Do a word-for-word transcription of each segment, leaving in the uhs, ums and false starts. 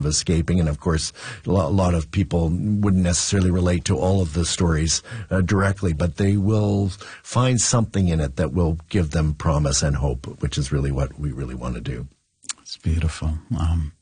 escaping. And of course, a lot of people wouldn't necessarily relate to all of the stories uh, directly, but they will find something in it that will give them promise and hope, which is really what we really want to do. It's beautiful. Um,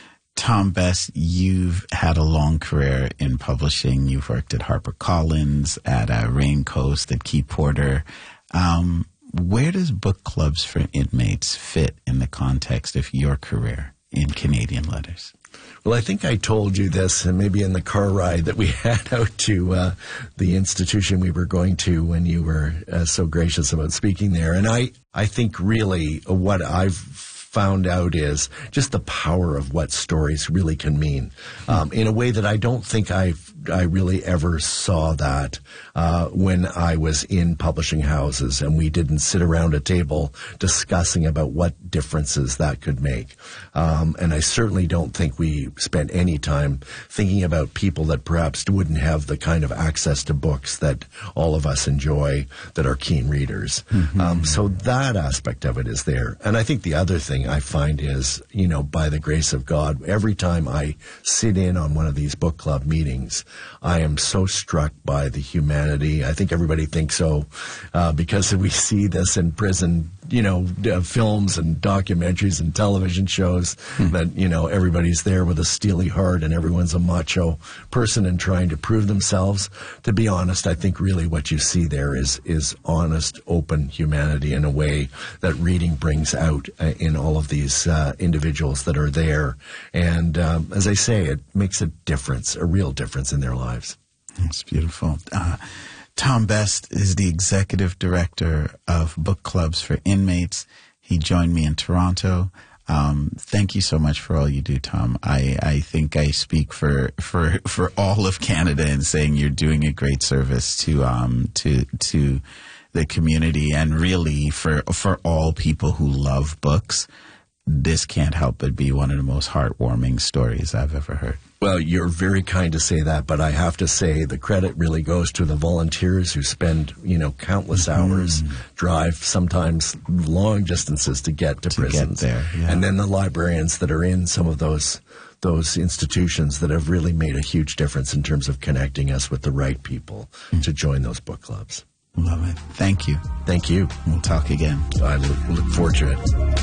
Tom Best, you've had a long career in publishing. You've worked at HarperCollins, at uh, Raincoast, at Key Porter. Um, where does book clubs for inmates fit in the context of your career in Canadian letters? Well, I think I told you this, and maybe in the car ride that we had out to uh, the institution we were going to when you were uh, so gracious about speaking there. And I, I think really what I've found out is just the power of what stories really can mean um, in a way that I don't think I've I really ever saw that uh, when I was in publishing houses and we didn't sit around a table discussing about what differences that could make. Um, and I certainly don't think we spent any time thinking about people that perhaps wouldn't have the kind of access to books that all of us enjoy, that are keen readers. Mm-hmm. Um, so that aspect of it is there. And I think the other thing I find is, you know, by the grace of God, every time I sit in on one of these book club meetings, I am so struck by the humanity. I think everybody thinks so uh, because we see this in prison, you know, uh, films and documentaries and television shows hmm. that, you know, everybody's there with a steely heart and everyone's a macho person and trying to prove themselves. To be honest, I think really what you see there is is honest, open humanity in a way that reading brings out uh, in all of these uh, individuals that are there. And um, as I say, it makes a difference, a real difference in their lives. That's beautiful. Uh, Tom Best is the executive director of book clubs for inmates. He joined me in Toronto. Um, thank you so much for all you do, Tom. I, I think I speak for, for, for all of Canada in saying you're doing a great service to, um, to, to the community and really for, for all people who love books. This can't help but be one of the most heartwarming stories I've ever heard. Well, you're very kind to say that, but I have to say the credit really goes to the volunteers who spend, you know, countless hours, mm. drive sometimes long distances to get to, to prisons. Get there, yeah. And then the librarians that are in some of those those institutions that have really made a huge difference in terms of connecting us with the right people mm. to join those book clubs. Love it. Thank you. Thank you. We'll talk again. I look, look forward to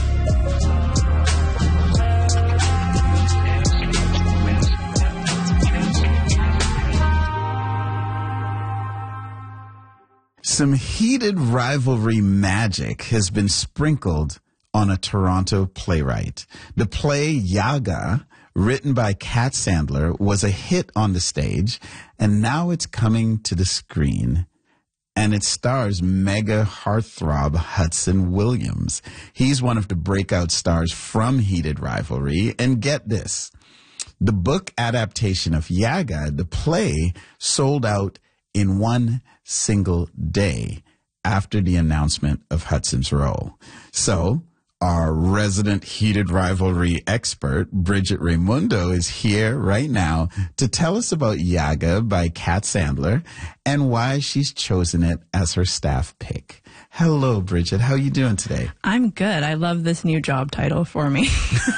it. Some heated rivalry magic has been sprinkled on a Toronto playwright. The play Yaga, written by Kat Sandler, was a hit on the stage, and now it's coming to the screen. And it stars mega heartthrob Hudson Williams. He's one of the breakout stars from Heated Rivalry. And get this, the book adaptation of Yaga, the play, sold out in one single day after the announcement of Hudson's role. So our resident Heated Rivalry expert, Bridget Raimundo, is here right now to tell us about Yaga by Kat Sandler and why she's chosen it as her staff pick. Hello, Bridget. How are you doing today? I'm good. I love this new job title for me.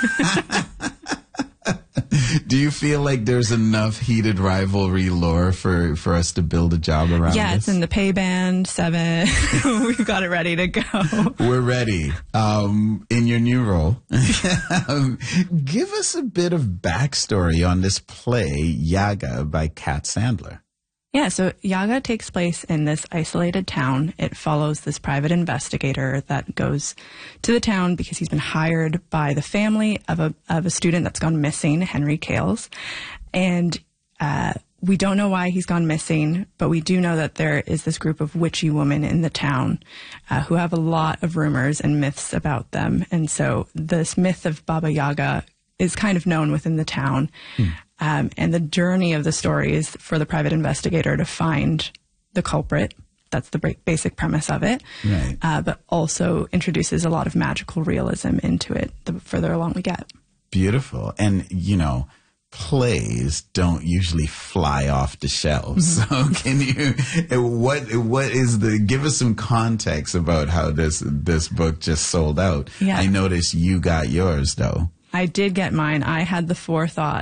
Do you feel like there's enough Heated Rivalry lore for, for us to build a job around Yeah, this? it's in the pay band, seven. We've got it ready to go. We're ready. Um, in your new role, um, give us a bit of backstory on this play, Yaga, by Kat Sandler. Yeah, so Yaga takes place in this isolated town. It follows this private investigator that goes to the town because he's been hired by the family of a of a student that's gone missing, Henry Kales. And uh, we don't know why he's gone missing, but we do know that there is this group of witchy women in the town uh, who have a lot of rumors and myths about them. And so this myth of Baba Yaga is kind of known within the town. Hmm. Um, and the journey of the story is for the private investigator to find the culprit. That's the basic premise of it. Right. Uh, but also introduces a lot of magical realism into it the further along we get. Beautiful. And, you know, plays don't usually fly off the shelves. Mm-hmm. So can you, what, what is the, give us some context about how this, this book just sold out. Yeah. I noticed you got yours though. I did get mine. I had the forethought